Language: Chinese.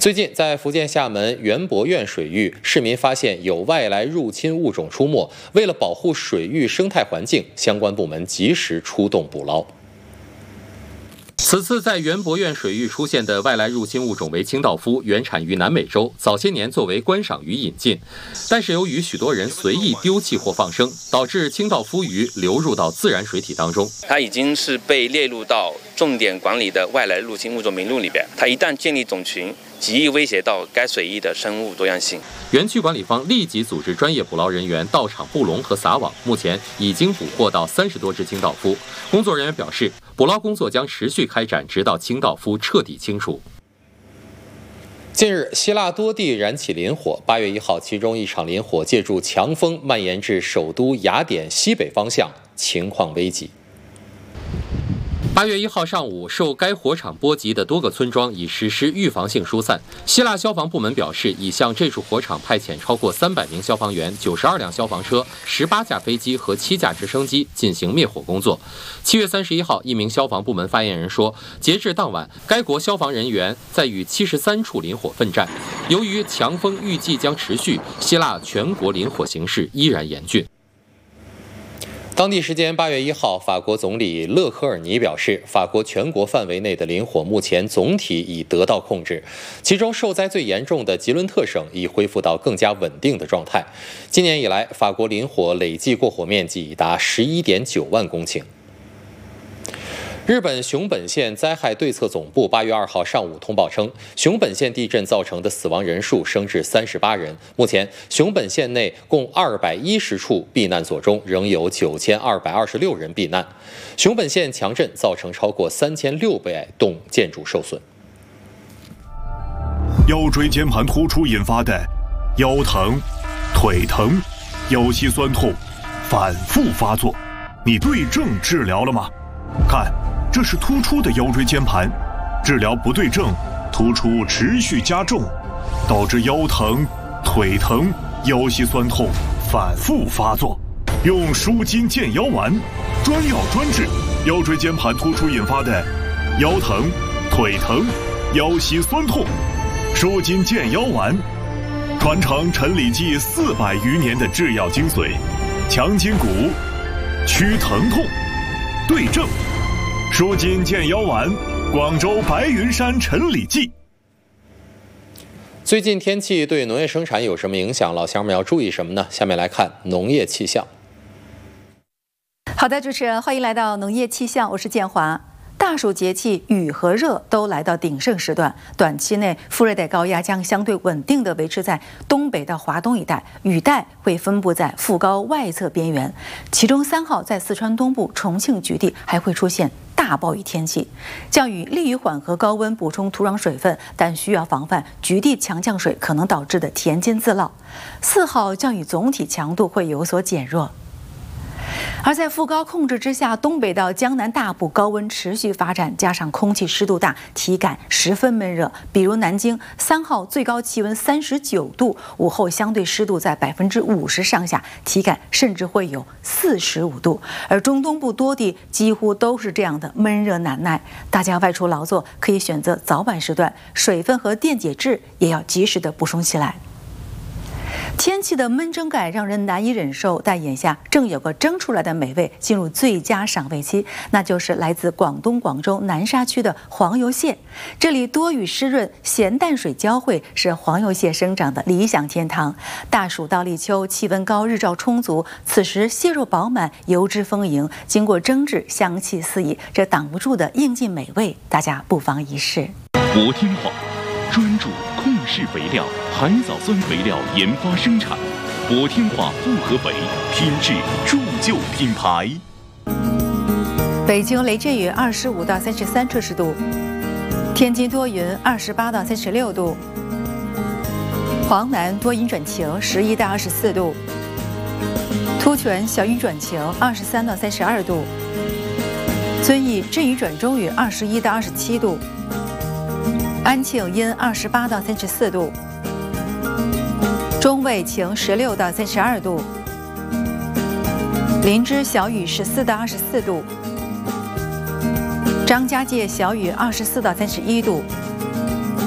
最近，在福建厦门园博苑水域，市民发现有外来入侵物种出没。为了保护水域生态环境，相关部门及时出动捕捞。此次在园博苑水域出现的外来入侵物种为清道夫，原产于南美洲，早些年作为观赏鱼引进，但是由于许多人随意丢弃或放生，导致清道夫鱼流入到自然水体当中。 它已经是被列入到重点管理的外来入侵物种名录里边，它一旦建立种群，极易威胁到该水域的生物多样性。 园区管理方立即组织专业捕捞人员到场布笼和撒网，目前已经捕获到30多只清道夫。工作人员表示，捕捞工作将持续开展，直到清道夫彻底清除。近日，希腊多地燃起林火。8月1号，其中一场林火借助强风蔓延至首都雅典西北方向，情况危急。8月1号上午，受该火场波及的多个村庄已实施预防性疏散。希腊消防部门表示，已向这处火场派遣超过300名消防员、92辆消防车、18架飞机和7架直升机进行灭火工作。7月31号，一名消防部门发言人说，截至当晚，该国消防人员在与73处林火奋战。由于强风预计将持续，希腊全国林火形势依然严峻。当地时间8月1号，法国总理勒科尔尼表示，法国全国范围内的林火目前总体已得到控制，其中受灾最严重的吉伦特省已恢复到更加稳定的状态。今年以来，法国林火累计过火面积已达11.9万公顷。日本熊本县灾害对策总部8月2号上午通报称，熊本县地震造成的死亡人数升至38人。目前，熊本县内共210处避难所中，仍有9226人避难。熊本县强震造成超过3600栋建筑受损。 腰椎间盘突出引发的腰疼、腿疼、腰膝酸痛反复发作，你对症治疗了吗？看，这是突出的腰椎间盘，治疗不对症，突出持续加重，导致腰疼、腿疼、腰膝酸痛反复发作。用舒筋健腰丸，专药专治腰椎间盘突出引发的腰疼、腿疼、腰膝酸痛。舒筋健腰丸，传承陈李济400余年的制药精髓，强筋骨，祛疼痛，对症。舒筋健腰丸，广州白云山陈李济。 最近天气对农业生产有什么影响？老乡们要注意什么呢？下面来看农业气象。 好的，主持人，欢迎来到农业气象，我是建华。大暑节气，雨和热都来到鼎盛时段。短期内，副热带高压将相对稳定地维持在东北到华东一带，雨带会分布在副高外侧边缘。其中3号在四川东部、重庆局地还会出现大暴雨天气。降雨利于缓和高温，补充土壤水分，但需要防范局地强降水可能导致的田间自涝。4号降雨总体强度会有所减弱。而在副高控制之下，东北到江南大部高温持续发展，加上空气湿度大，体感十分闷热。比如南京3号最高气温39度，午后相对湿度在50%上下，体感甚至会有45度。而中东部多地几乎都是这样的闷热难耐，大家外出劳作可以选择早晚时段，水分和电解质也要及时的补充起来。天气的闷蒸感让人难以忍受，但眼下正有个蒸出来的美味进入最佳赏味期，那就是来自广东广州南沙区的黄油蟹。这里多雨湿润，咸淡水交汇，是黄油蟹生长的理想天堂。大暑到立秋，气温高，日照充足，此时蟹肉饱满，油脂丰盈，经过蒸制，香气四溢，这挡不住的应尽美味，大家不妨一试。 博天华专注控制肥料、海藻酸肥料研发生产，博天华复合肥，品质铸就品牌。 北京雷阵雨25到33摄氏度，天津多云28到36度，黄南多云转晴11到24度，突泉小雨转晴23到32度，遵义阵雨转中雨21到27度。安庆阴28到34度，中卫晴16到32度，林芝小雨14到24度，张家界小雨24到31度，